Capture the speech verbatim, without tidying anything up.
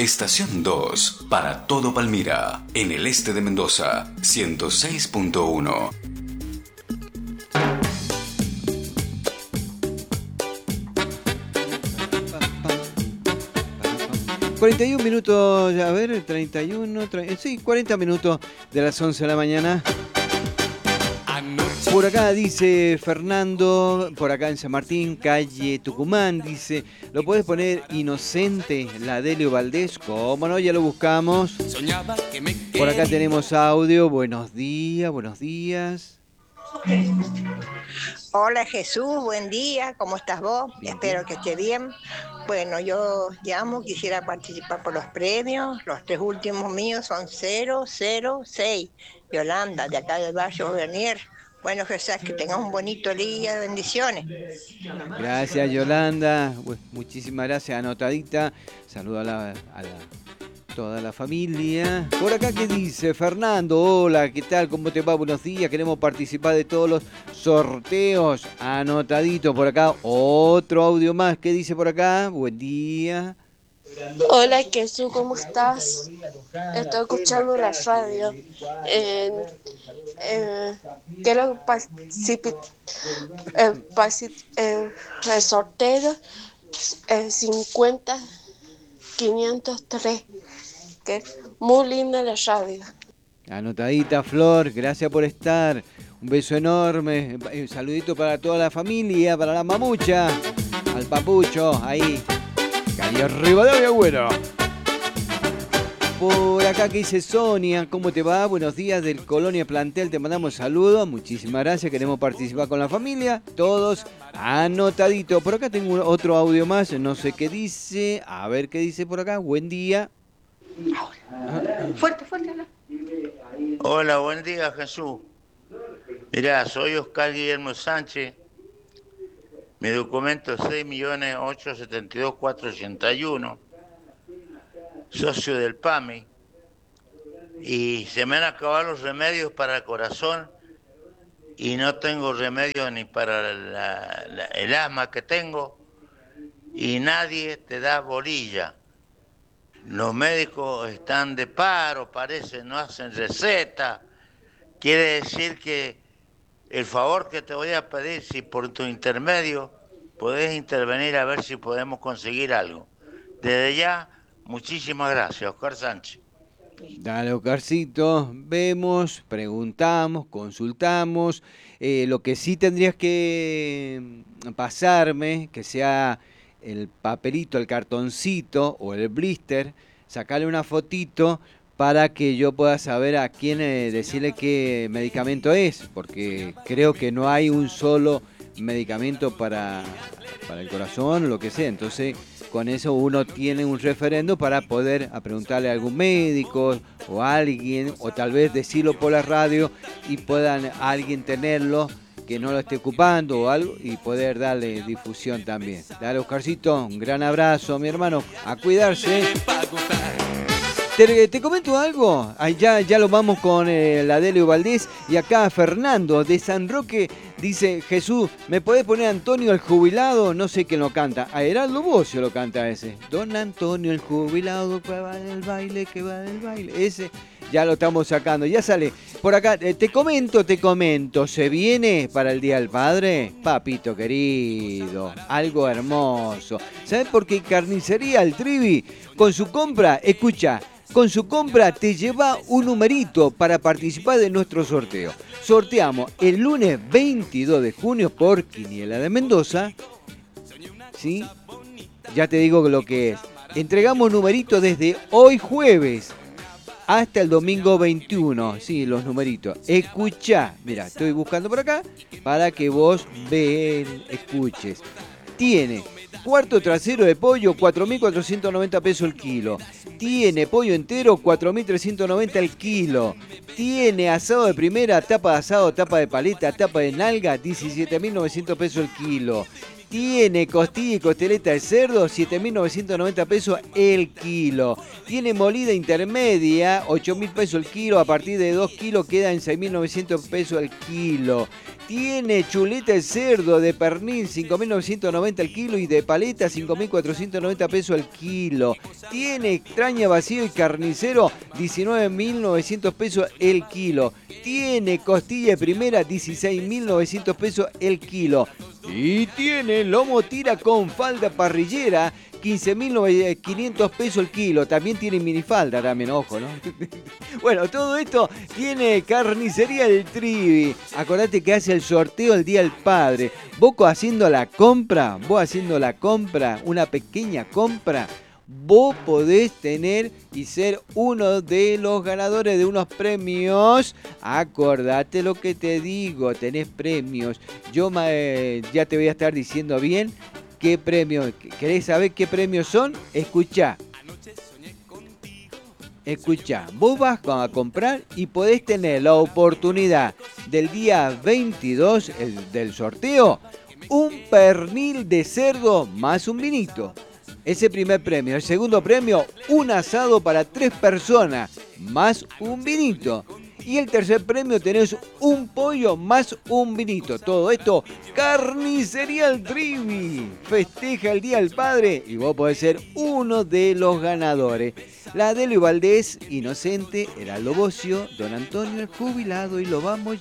Estación dos, para todo Palmira, en el este de Mendoza, ciento seis punto uno. cuarenta y un minutos, a ver, treinta y uno, treinta, sí, cuarenta minutos de las once de la mañana. Por acá dice Fernando, por acá en San Martín, calle Tucumán, dice, ¿lo podés poner Inocente, la Delio Valdés? ¿Cómo no? Ya lo buscamos. Por acá tenemos audio, buenos días, buenos días. Hola Jesús, buen día, ¿cómo estás vos? Bien, Espero bien. que esté bien. Bueno, yo llamo, quisiera participar por los premios. Los tres últimos míos son cero cero seis. Yolanda, de acá del barrio Bernier. Bueno Jesús, que tengas un bonito día, bendiciones. Gracias Yolanda, muchísimas gracias, anotadita. Saludo a la, a la toda la familia. Por acá, ¿qué dice? Fernando, hola, ¿qué tal? ¿Cómo te va? Buenos días. Queremos participar de todos los sorteos. Anotadito por acá. Otro audio más. ¿Qué dice por acá? Buen día. Hola, Jesús, ¿cómo estás? Estoy escuchando la radio. Eh, eh, quiero participar eh, eh, el sorteo eh, cincuenta quinientos tres. Que es muy linda la radio. Anotadita, Flor, gracias por estar. Un beso enorme. Un saludito para toda la familia, para la mamucha, al papucho, ahí. Calle Rivadavia, bueno. Por acá que dice Sonia, ¿cómo te va? Buenos días del Colonia Plantel, te mandamos saludos, muchísimas gracias, queremos participar con la familia, todos anotadito. Por acá tengo otro audio más, no sé qué dice, a ver qué dice por acá, buen día. Fuerte, fuerte, habla. Hola, buen día Jesús. Mirá, soy Oscar Guillermo Sánchez. Mi documento es seis millones ochocientos setenta y dos mil cuatrocientos ochenta y uno. Socio del P A M I. Y se me han acabado los remedios para el corazón y no tengo remedio ni para la, la, el asma que tengo y nadie te da bolilla. Los médicos están de paro, parece, no hacen receta. Quiere decir que el favor que te voy a pedir, si por tu intermedio podés intervenir a ver si podemos conseguir algo. Desde ya, muchísimas gracias, Oscar Sánchez. Dale, Oscarcito, vemos, preguntamos, consultamos. Eh, lo que sí tendrías que pasarme, que sea el papelito, el cartoncito o el blister, sacarle una fotito para que yo pueda saber a quién eh, decirle qué medicamento es, porque creo que no hay un solo medicamento para, para el corazón o lo que sea. Entonces, con eso uno tiene un referendo para poder a preguntarle a algún médico o a alguien, o tal vez decirlo por la radio y puedan alguien tenerlo que no lo esté ocupando o algo y poder darle difusión también. Dale, Oscarcito, un gran abrazo, mi hermano, a cuidarse. Te, te comento algo, ah, ya, ya lo vamos con eh, la Delio Valdés y acá Fernando de San Roque dice, Jesús, ¿me podés poner Antonio el jubilado? No sé quién lo canta, a Heraldo Bocio lo canta ese. Don Antonio el jubilado que va del baile, que va del baile, ese ya lo estamos sacando, ya sale. Por acá, eh, te comento, te comento, se viene para el Día del Padre, papito querido, algo hermoso. ¿Sabes por qué Carnicería El Trivi? Con su compra, escucha, con su compra te lleva un numerito para participar de nuestro sorteo. Sorteamos el lunes veintidós de junio por Quiniela de Mendoza. ¿Sí? Ya te digo lo que es. Entregamos numeritos desde hoy jueves hasta el domingo veintiuno. Sí, los numeritos. Escuchá. Mira, estoy buscando por acá para que vos ven, escuches. Tiene cuarto trasero de pollo, cuatro mil cuatrocientos noventa pesos el kilo. Tiene pollo entero, cuatro mil trescientos noventa el kilo. Tiene asado de primera, tapa de asado, tapa de paleta, tapa de nalga, diecisiete mil novecientos pesos el kilo. Tiene costilla y costeleta de cerdo, siete mil novecientos noventa pesos el kilo. Tiene molida intermedia, ocho mil pesos el kilo. A partir de dos kilos queda en seis mil novecientos pesos el kilo. Tiene chuleta de cerdo de pernil, cinco mil novecientos noventa el kilo. Y de paleta, cinco mil cuatrocientos noventa pesos el kilo. Tiene extraña vacío y carnicero, diecinueve mil novecientos pesos el kilo. Tiene costilla de primera, dieciséis mil novecientos pesos el kilo. Y tiene lomo tira con falda parrillera, quince mil quinientos pesos el kilo. También tiene minifalda, también, ojo, ¿no? Bueno, todo esto tiene Carnicería El Trivi. Acordate que hace el sorteo el Día del Padre. Vos haciendo la compra, vos haciendo la compra, una pequeña compra, vos podés tener y ser uno de los ganadores de unos premios. Acordate lo que te digo, tenés premios. Yo eh, ya te voy a estar diciendo bien qué premios. ¿Querés saber qué premios son? Escuchá. Escuchá, vos vas a comprar y podés tener la oportunidad del día veintidós, el del sorteo, un pernil de cerdo más un vinito. Ese primer premio. El segundo premio, un asado para tres personas, más un vinito. Y el tercer premio tenés un pollo más un vinito. Todo esto, Carnicería El Trivi. Festeja el Día del Padre y vos podés ser uno de los ganadores. La Delio Valdés, Inocente, Heraldo Bocio, Don Antonio el Jubilado y lo vamos